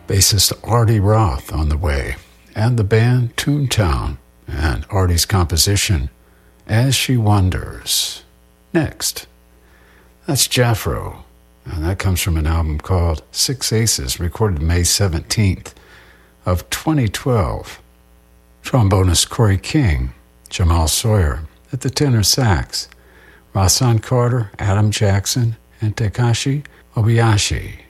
Bassist Artie Roth on the way, and the band Toontown, and Artie's composition, As She Wonders. Next, that's Jafro, and that comes from an album called Six Aces, recorded May 17th of 2012. Trombonist Corey King, Jamal Sawyer at the tenor sax, Rahsaan Carter, Adam Jackson, and Takashi Obayashi